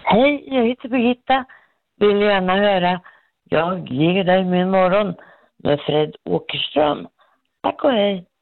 Hej, jag heter Birgitta. Vill gärna höra Jag ger dig min morgon med Fred Åkerström. Tack och hej.